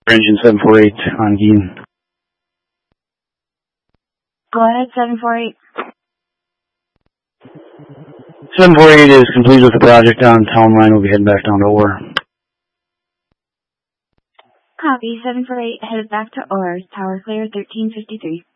Engine 748 on Geen. Go ahead, 748. 748 is complete with the project on town line. We'll be heading back down to Ore. Copy, 748, headed back to Ore. Tower clear, 1353.